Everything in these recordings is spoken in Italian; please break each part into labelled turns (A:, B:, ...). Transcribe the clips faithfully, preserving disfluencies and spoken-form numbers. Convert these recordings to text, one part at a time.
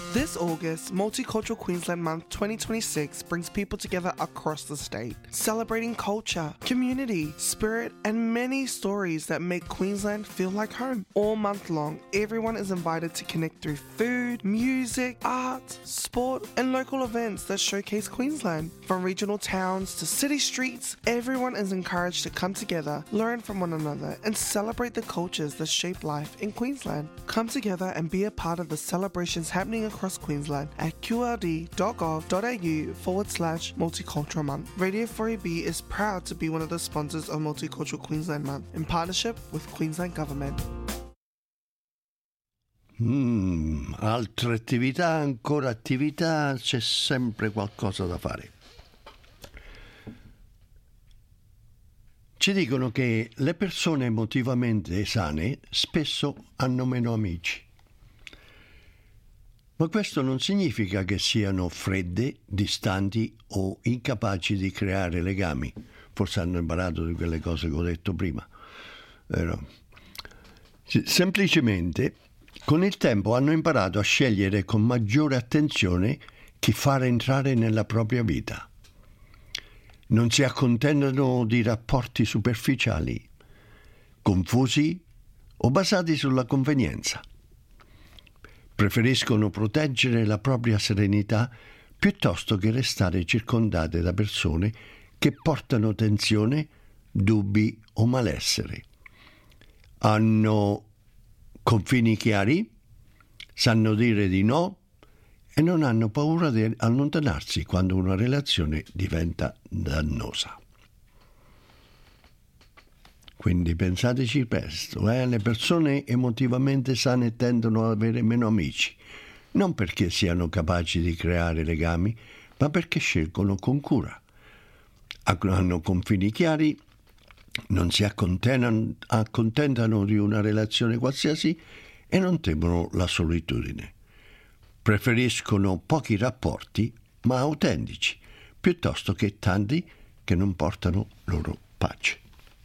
A: This August, Multicultural Queensland Month twenty twenty-six brings people together across the state, celebrating culture, community, spirit, and many stories that make Queensland feel like home. All month long, everyone is invited to connect through food, music, art, sport, and local events that showcase Queensland. From regional towns to city streets, everyone is encouraged to come together, learn from one another, and celebrate the cultures that shape life in Queensland. Come together and be a part of the celebrations happening across Queensland at qld.gov.au forward slash multicultural month. Radio four A B is proud to be one of the sponsors of Multicultural Queensland Month in partnership with Queensland Government.
B: Mm, altre attività, ancora attività, c'è sempre qualcosa da fare. Ci dicono che le persone emotivamente sane spesso hanno meno amici. Ma questo non significa che siano fredde, distanti o incapaci di creare legami. Forse hanno imparato di quelle cose che ho detto prima. Vero? Semplicemente, con il tempo hanno imparato a scegliere con maggiore attenzione chi far entrare nella propria vita. Non si accontentano di rapporti superficiali, confusi o basati sulla convenienza. Preferiscono proteggere la propria serenità piuttosto che restare circondate da persone che portano tensione, dubbi o malessere. Hanno confini chiari, sanno dire di no e non hanno paura di allontanarsi quando una relazione diventa dannosa. Quindi pensateci presto, eh? Le persone emotivamente sane tendono ad avere meno amici, non perché siano capaci di creare legami, ma perché scelgono con cura. Hanno confini chiari, non si accontentano, accontentano di una relazione qualsiasi e non temono la solitudine. Preferiscono pochi rapporti, ma autentici, piuttosto che tanti che non portano loro pace.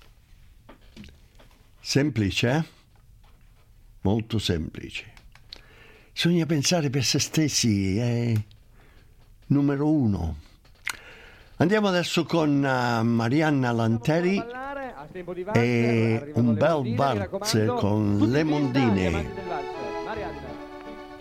B: Semplice, eh? Molto semplice. Bisogna pensare per se stessi, è numero uno. Andiamo adesso con uh, Marianna Lanteri e un bel valzer con Le Mondine.